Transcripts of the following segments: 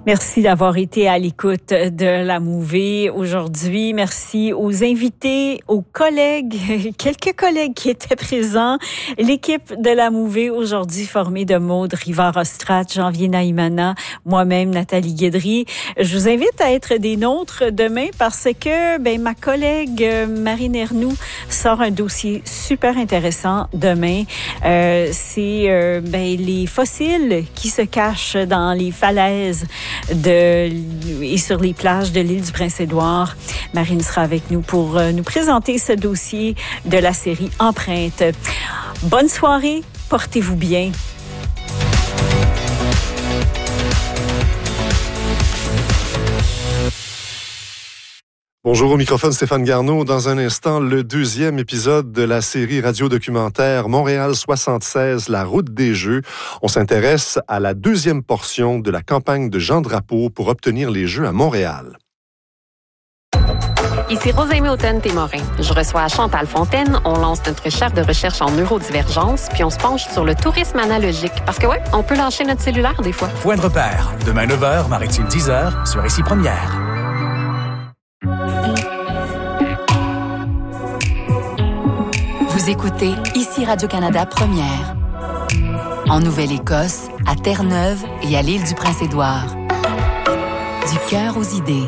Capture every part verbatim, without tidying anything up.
Merci d'avoir été à l'écoute de La Mouvée aujourd'hui. Merci aux invités, aux collègues, quelques collègues qui étaient présents. L'équipe de La Mouvée aujourd'hui formée de Maude Rivard-Ostrat, Janvier Naïmana, moi-même Nathalie Guédry. Je vous invite à être des nôtres demain parce que ben, ma collègue Marine Ernoux sort un dossier super intéressant demain. Euh, c'est euh, ben, les fossiles qui se cachent dans les falaises de, et sur les plages de l'île du Prince-Édouard. Marine sera avec nous pour nous présenter ce dossier de la série Empreinte. Bonne soirée, portez-vous bien. Bonjour, au microphone Stéphane Garneau. Dans un instant, le deuxième épisode de la série radio-documentaire Montréal soixante-seize, la route des Jeux. On s'intéresse à la deuxième portion de la campagne de Jean Drapeau pour obtenir les Jeux à Montréal. Ici Rosalie Houghton-Témorin. Je reçois Chantal Fontaine. On lance notre chaire de recherche en neurodivergence, puis on se penche sur le tourisme analogique. Parce que ouais, on peut lâcher notre cellulaire des fois. Point de repère. Demain neuf heures, Maritime dix heures, sur Ici Première. Vous écoutez Ici Radio-Canada Première. En Nouvelle-Écosse, à Terre-Neuve et à l'île du Prince-Édouard. Du cœur aux idées.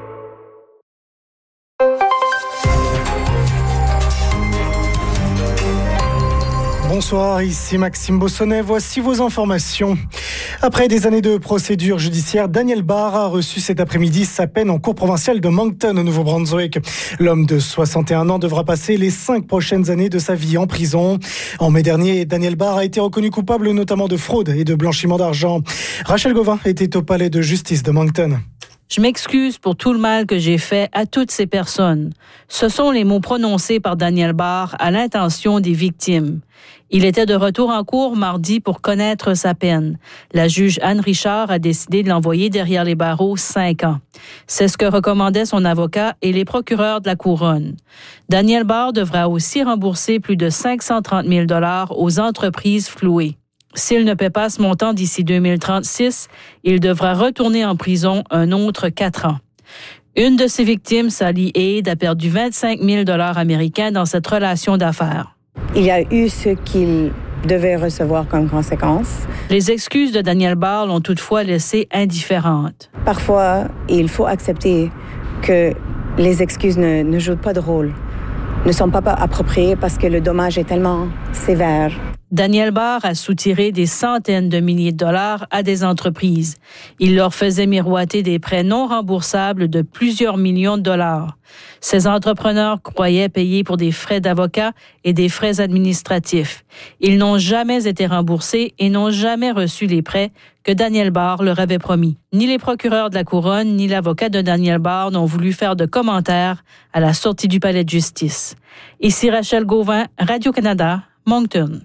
Bonsoir, ici Maxime Bossonnet. Voici vos informations. Après des années de procédure judiciaire, Daniel Barr a reçu cet après-midi sa peine en cour provinciale de Moncton, au Nouveau-Brunswick. L'homme de soixante et un ans devra passer les cinq prochaines années de sa vie en prison. En mai dernier, Daniel Barr a été reconnu coupable notamment de fraude et de blanchiment d'argent. Rachel Gauvin était au palais de justice de Moncton. Je m'excuse pour tout le mal que j'ai fait à toutes ces personnes. Ce sont les mots prononcés par Daniel Barr à l'intention des victimes. Il était de retour en cour mardi pour connaître sa peine. La juge Anne Richard a décidé de l'envoyer derrière les barreaux cinq ans. C'est ce que recommandaient son avocat et les procureurs de la Couronne. Daniel Barr devra aussi rembourser plus de cinq cent trente mille dollars aux entreprises flouées. S'il ne paie pas ce montant d'ici deux mille trente-six, il devra retourner en prison un autre quatre ans. Une de ses victimes, Sally Aid, a perdu vingt-cinq mille dollars américains dans cette relation d'affaires. Il y a eu ce qu'il devait recevoir comme conséquence. Les excuses de Daniel Barr l'ont toutefois laissée indifférente. Parfois, il faut accepter que les excuses ne, ne jouent pas de rôle, ne sont pas appropriées parce que le dommage est tellement sévère. Daniel Barr a soutiré des centaines de milliers de dollars à des entreprises. Il leur faisait miroiter des prêts non remboursables de plusieurs millions de dollars. Ces entrepreneurs croyaient payer pour des frais d'avocat et des frais administratifs. Ils n'ont jamais été remboursés et n'ont jamais reçu les prêts que Daniel Barr leur avait promis. Ni les procureurs de la Couronne, ni l'avocat de Daniel Barr n'ont voulu faire de commentaires à la sortie du palais de justice. Ici Rachel Gauvin, Radio-Canada, Moncton.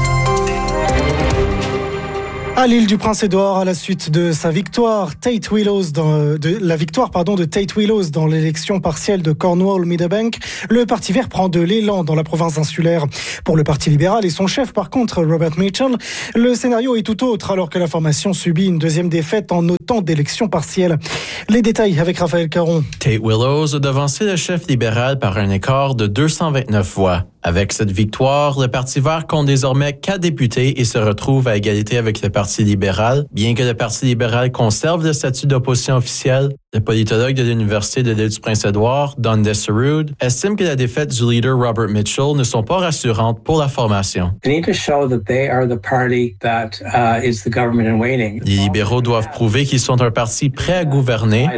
À l'île du Prince-Édouard, à la suite de sa victoire, Tate Willows dans, de la victoire pardon de Tate Willows dans l'élection partielle de Cornwall-Meadowbank, le Parti vert prend de l'élan dans la province insulaire. Pour le Parti libéral et son chef, par contre, Robert Mitchell, le scénario est tout autre alors que la formation subit une deuxième défaite en autant d'élections partielles. Les détails avec Raphaël Caron. Tate Willows a devancé le chef libéral par un écart de deux cent vingt-neuf voix. Avec cette victoire, le Parti vert compte désormais quatre députés et se retrouve à égalité avec le Parti libéral. Bien que le Parti libéral conserve le statut d'opposition officielle, le politologue de l'Université de l'île du Prince-Édouard, Don Desseroud, estime que la défaite du leader Robert Mitchell ne sont pas rassurantes pour la formation. Les libéraux doivent prouver qu'ils sont un parti prêt à gouverner,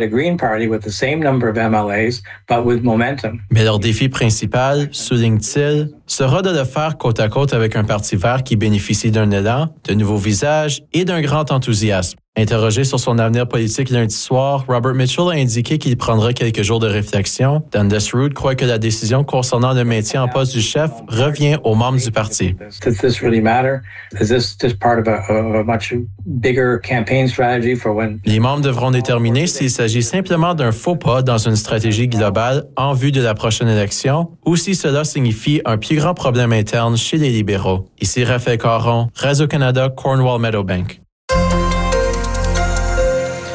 mais leur défi principal, souligne-t-il, sera de le faire côte à côte avec un Parti vert qui bénéficie d'un élan, de nouveaux visages et d'un grand enthousiasme. Interrogé sur son avenir politique lundi soir, Robert Mitchell a indiqué qu'il prendra quelques jours de réflexion. Dan Desseroud croit que la décision concernant le maintien en poste du chef revient aux membres du parti. Les membres devront déterminer s'il s'agit simplement d'un faux pas dans une stratégie globale en vue de la prochaine élection ou si cela signifie un plus grand problème interne chez les libéraux. Ici Raphaël Caron, Radio-Canada, Cornwall-Meadowbank.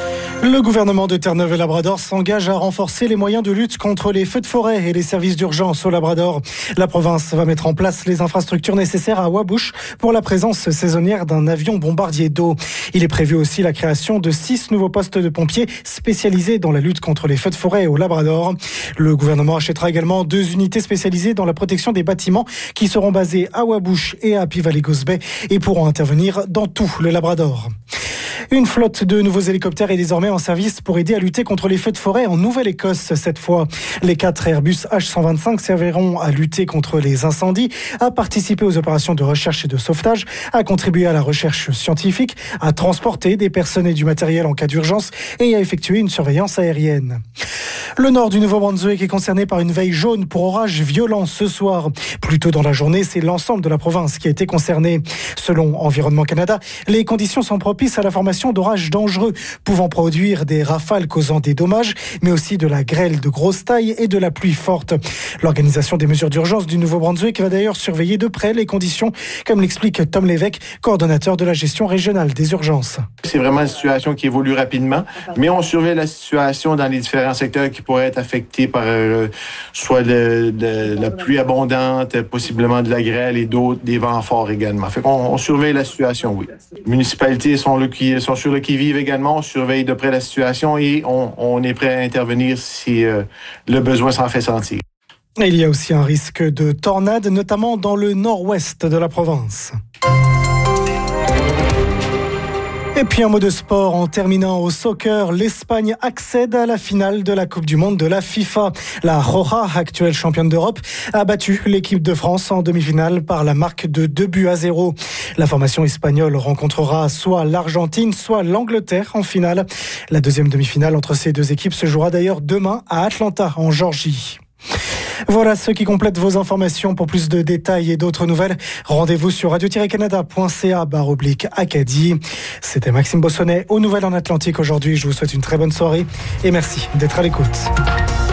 Le gouvernement de Terre-Neuve et Labrador s'engage à renforcer les moyens de lutte contre les feux de forêt et les services d'urgence au Labrador. La province va mettre en place les infrastructures nécessaires à Wabush pour la présence saisonnière d'un avion bombardier d'eau. Il est prévu aussi la création de six nouveaux postes de pompiers spécialisés dans la lutte contre les feux de forêt au Labrador. Le gouvernement achètera également deux unités spécialisées dans la protection des bâtiments qui seront basées à Wabush et à Happy Valley Goose Bay et pourront intervenir dans tout le Labrador. Une flotte de nouveaux hélicoptères est désormais en service pour aider à lutter contre les feux de forêt en Nouvelle-Écosse cette fois. Les quatre Airbus H cent vingt-cinq serviront à lutter contre les incendies, à participer aux opérations de recherche et de sauvetage, à contribuer à la recherche scientifique, à transporter des personnes et du matériel en cas d'urgence et à effectuer une surveillance aérienne. Le nord du Nouveau-Brunswick est concerné par une veille jaune pour orages violents ce soir. Plus tôt dans la journée, c'est l'ensemble de la province qui a été concerné. Selon Environnement Canada, les conditions sont propices à la formation d'orages dangereux, pouvant produire des rafales causant des dommages, mais aussi de la grêle de grosse taille et de la pluie forte. L'organisation des mesures d'urgence du Nouveau-Brunswick va d'ailleurs surveiller de près les conditions, comme l'explique Tom Lévesque, coordonnateur de la gestion régionale des urgences. C'est vraiment une situation qui évolue rapidement, mais on surveille la situation dans les différents secteurs qui pourraient être affectés par euh, soit de, de, de la pluie abondante, possiblement de la grêle et d'autres, des vents forts également. Fait qu'on on surveille la situation, oui. Les municipalités sont, le, qui, sont sur le qui-vive également, on surveille de près la situation et on, on est prêt à intervenir si euh, le besoin s'en fait sentir. Et il y a aussi un risque de tornade, notamment dans le nord-ouest de la province. Et puis un mot de sport en terminant au soccer, l'Espagne accède à la finale de la Coupe du Monde de la FIFA. La Roja, actuelle championne d'Europe, a battu l'équipe de France en demi-finale par la marque de deux buts à zéro. La formation espagnole rencontrera soit l'Argentine, soit l'Angleterre en finale. La deuxième demi-finale entre ces deux équipes se jouera d'ailleurs demain à Atlanta, en Géorgie. Voilà ce qui complète vos informations. Pour plus de détails et d'autres nouvelles, rendez-vous sur radio tiret canada point c a barre oblique Acadie. C'était Maxime Bossonnet aux Nouvelles en Atlantique aujourd'hui. Je vous souhaite une très bonne soirée et merci d'être à l'écoute.